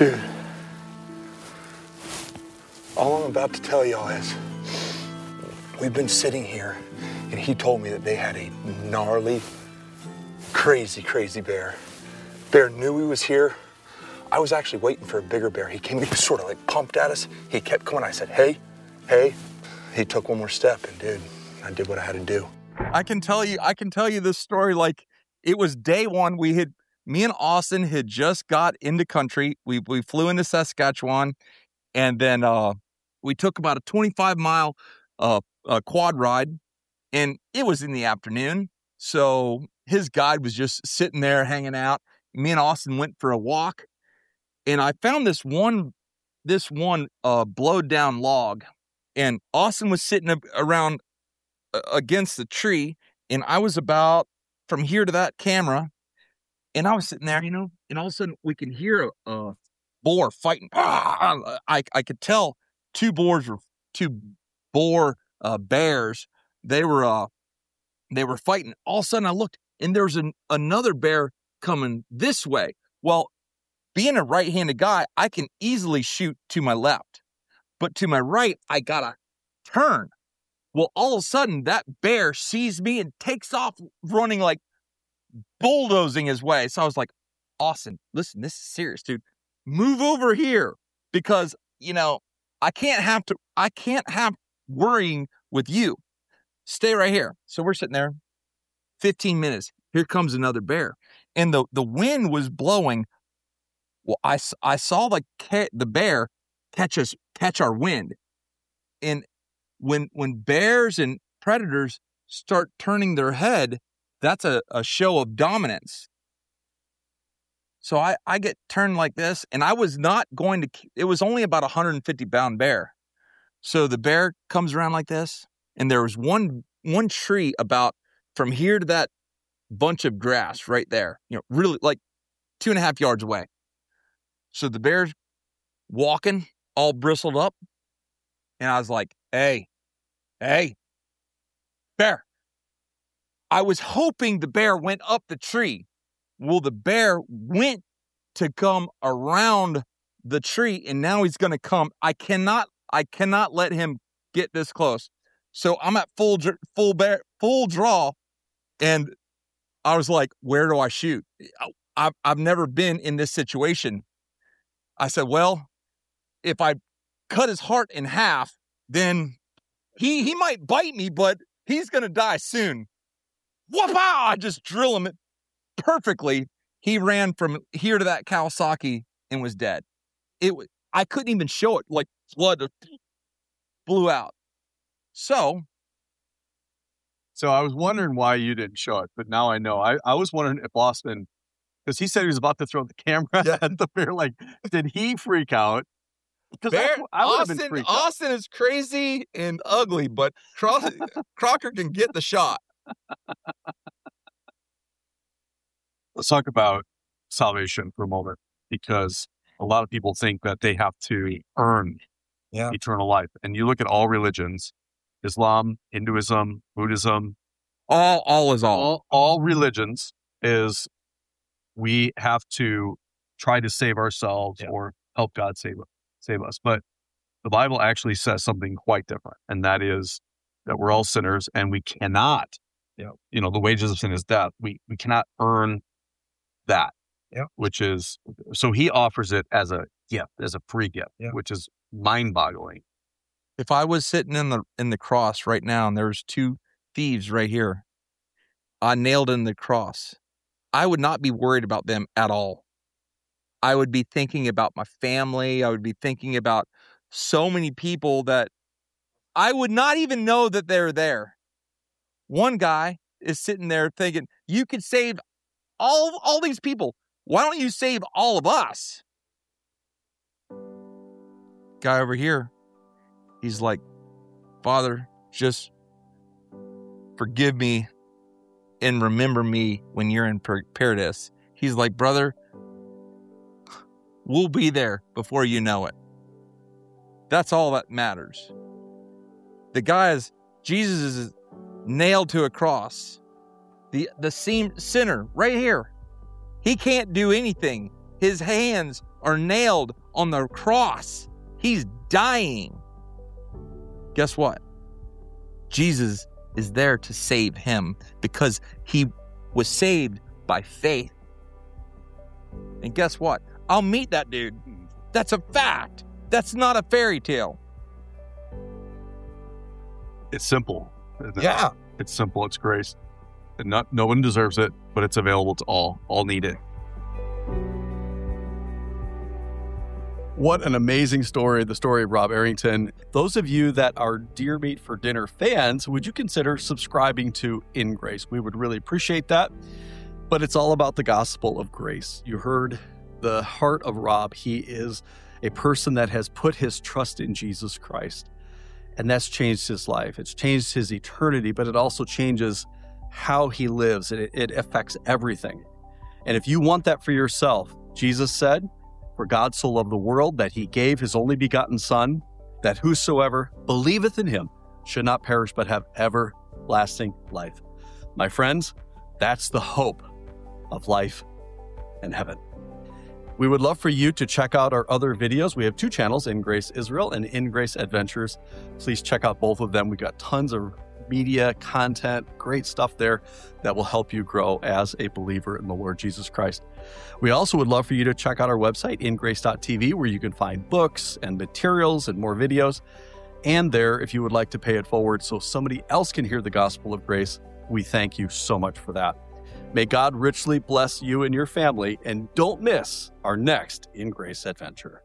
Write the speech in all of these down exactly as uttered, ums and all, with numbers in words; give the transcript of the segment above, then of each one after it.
Dude, all I'm about to tell y'all is we've been sitting here and he told me that they had a gnarly, crazy, crazy bear. Bear knew he was here. I was actually waiting for a bigger bear. He came, he was sort of like pumped at us. He kept coming. I said, hey, hey. He took one more step and dude, I did what I had to do. I can tell you, I can tell you this story like it was day one. We had, me and Austin had just got into country. We we flew into Saskatchewan, and then uh, we took about a twenty-five mile uh, uh, quad ride, and it was in the afternoon. So his guide was just sitting there hanging out. Me and Austin went for a walk, and I found this one, this one uh, blowed down log, and Austin was sitting around against the tree, and I was about from here to that camera, and I was sitting there, you know, and all of a sudden we can hear a, a boar fighting. I I could tell two boars were two boar uh, bears. They were uh they were fighting. All of a sudden I looked, and there was an, another bear coming this way. Well, being a right-handed guy, I can easily shoot to my left, but to my right, I gotta turn. Well, all of a sudden, that bear sees me and takes off running, like bulldozing his way. So I was like, Austin, listen, this is serious, dude. Move over here because, you know, I can't have to, I can't have worrying with you. Stay right here. So we're sitting there, fifteen minutes. Here comes another bear. And the, the wind was blowing. Well, I, I saw the, the bear catch us, catch our wind. And When when bears and predators start turning their head, that's a, a show of dominance. So I, I get turned like this, and I was not going to, it was only about a one hundred fifty pound bear. So the bear comes around like this, and there was one one tree about from here to that bunch of grass right there, you know, really like two and a half yards away. So the bear's walking all bristled up, and I was like, hey, Hey, bear. I was hoping the bear went up the tree. Well, the bear went to come around the tree, and now he's going to come. I cannot, I cannot let him get this close. So I'm at full, full bear, full draw, and I was like, where do I shoot? I've, I've never been in this situation. I said, well, if I cut his heart in half, then He he might bite me, but he's going to die soon. Whoop-pow! I just drill him perfectly. He ran from here to that Kawasaki and was dead. It I couldn't even show it. Like, blood blew out. So. So I was wondering why you didn't show it, but now I know. I, I was wondering if Austin, because he said he was about to throw the camera Yeah. at the bear. Like, did he freak out? Bear, I, I Austin, Austin is crazy and ugly, but Cro- Crocker can get the shot. Let's talk about salvation for a moment, because a lot of people think that they have to earn yeah. eternal life. And you look at all religions, Islam, Hinduism, Buddhism, all all is all. All, all religions is we have to try to save ourselves yeah. or help God save us. save us. But the Bible actually says something quite different. And that is that we're all sinners and we cannot, you know, you know, the wages of sin is death. We, we cannot earn that, yeah. which is, so he offers it as a gift, as a free gift, yeah. which is mind boggling. If I was sitting in the, in the cross right now and there's two thieves right here, I nailed in the cross, I would not be worried about them at all. I would be thinking about my family. I would be thinking about so many people that I would not even know that they're there. One guy is sitting there thinking, you could save all, all these people. Why don't you save all of us? Guy over here, he's like, Father, just forgive me and remember me when you're in paradise. He's like, brother, we'll be there before you know it. That's all that matters. The guy is, Jesus is nailed to a cross. The the same sinner right here. He can't do anything. His hands are nailed on the cross. He's dying. Guess what? Jesus is there to save him because he was saved by faith. And guess what? I'll meet that dude. That's a fact. That's not a fairy tale. It's simple. Isn't it? Yeah. It's simple. It's grace. And not, no one deserves it, but it's available to all. All need it. What an amazing story, the story of Rob Arrington. Those of you that are Deer Meat for Dinner fans, would you consider subscribing to In Grace? We would really appreciate that. But it's all about the gospel of grace. You heard the heart of Rob. He is a person that has put his trust in Jesus Christ. And that's changed his life. It's changed his eternity, but it also changes how he lives. It, it affects everything. And if you want that for yourself, Jesus said, "For God so loved the world that he gave his only begotten Son, that whosoever believeth in him should not perish but have everlasting life." My friends, that's the hope of life and heaven. We would love for you to check out our other videos. We have two channels, In Grace Israel and In Grace Adventures. Please check out both of them. We've got tons of media, content, great stuff there that will help you grow as a believer in the Lord Jesus Christ. We also would love for you to check out our website, in grace dot t v, where you can find books and materials and more videos. And there, if you would like to pay it forward so somebody else can hear the gospel of grace, we thank you so much for that. May God richly bless you and your family, and don't miss our next In Grace adventure.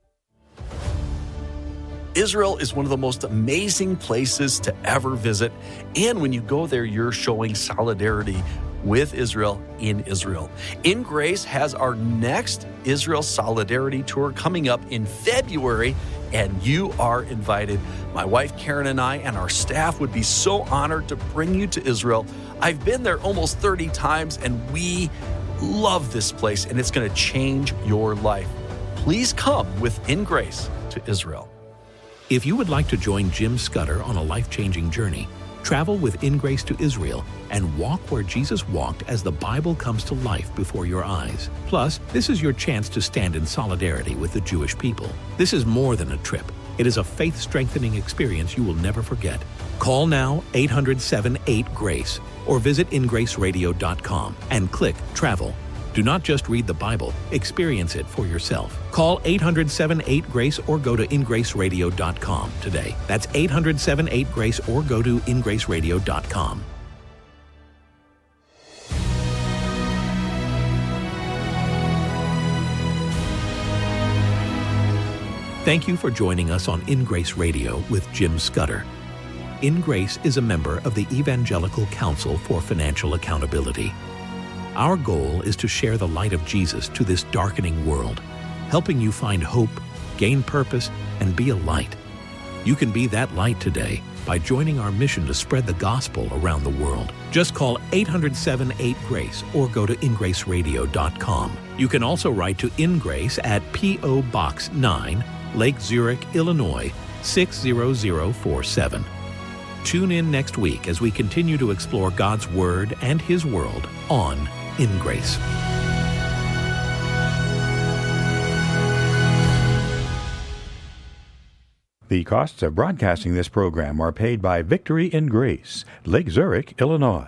Israel is one of the most amazing places to ever visit. And when you go there, you're showing solidarity with Israel in Israel. In Grace has our next Israel Solidarity Tour coming up in February, and you are invited. My wife Karen and I and our staff would be so honored to bring you to Israel. I've been there almost thirty times, and we love this place, and it's going to change your life. Please come with In Grace to Israel. If you would like to join Jim Scudder on a life-changing journey, travel with In Grace to Israel and walk where Jesus walked as the Bible comes to life before your eyes. Plus, this is your chance to stand in solidarity with the Jewish people. This is more than a trip. It is a faith-strengthening experience you will never forget. Call now eight hundred, seven eight, GRACE or visit in grace radio dot com and click Travel. Do not just read the Bible, experience it for yourself. Call eight hundred, seven eight, GRACE or go to in grace radio dot com today. That's eight hundred, seven eight, GRACE or go to in grace radio dot com. Thank you for joining us on In Grace Radio with Jim Scudder. In Grace is a member of the Evangelical Council for Financial Accountability. Our goal is to share the light of Jesus to this darkening world, helping you find hope, gain purpose, and be a light. You can be that light today by joining our mission to spread the gospel around the world. Just call eight hundred, seven eight, GRACE or go to in grace radio dot com. You can also write to In Grace at P O Box nine, Lake Zurich, Illinois, six zero zero four seven. Tune in next week as we continue to explore God's Word and His world on In Grace. The costs of broadcasting this program are paid by Victory in Grace, Lake Zurich, Illinois.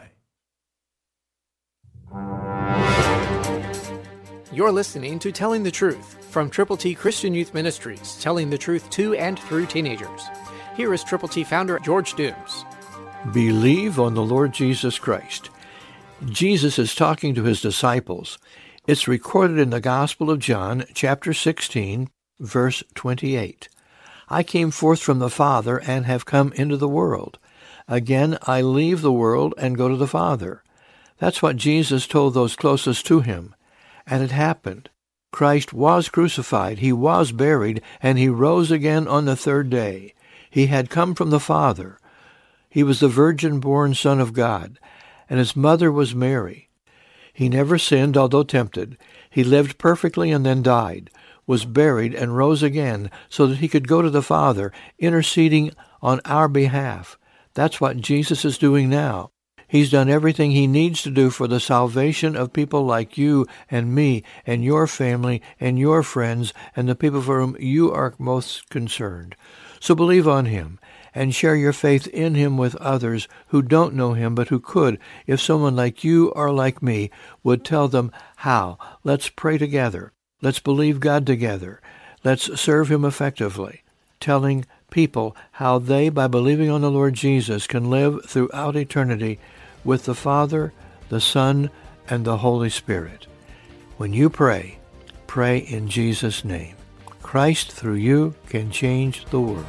You're listening to Telling the Truth from Triple T Christian Youth Ministries, telling the truth to and through teenagers. Here is Triple T founder George Dooms. Believe on the Lord Jesus Christ. Jesus is talking to his disciples. It's recorded in the Gospel of John, chapter sixteen, verse twenty-eight. I came forth from the Father and have come into the world. Again, I leave the world and go to the Father. That's what Jesus told those closest to him. And it happened. Christ was crucified, he was buried, and he rose again on the third day. He had come from the Father. He was the virgin-born Son of God, and his mother was Mary. He never sinned, although tempted. He lived perfectly and then died, was buried, and rose again so that he could go to the Father, interceding on our behalf. That's what Jesus is doing now. He's done everything he needs to do for the salvation of people like you and me and your family and your friends and the people for whom you are most concerned. So believe on him and share your faith in him with others who don't know him but who could if someone like you or like me would tell them how. Let's pray together. Let's believe God together. Let's serve him effectively, telling people how they, by believing on the Lord Jesus, can live throughout eternity with the Father, the Son, and the Holy Spirit. When you pray, pray in Jesus' name. Christ, through you, can change the world.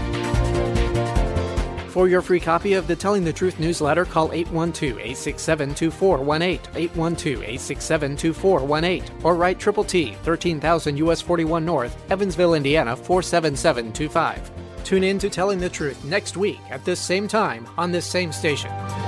For your free copy of the Telling the Truth newsletter, call eight one two, eight six seven, two four one eight, eight one two, eight six seven, two four one eight, or write Triple T, thirteen thousand U S forty-one North, Evansville, Indiana, four seven seven two five. Tune in to Telling the Truth next week at this same time on this same station.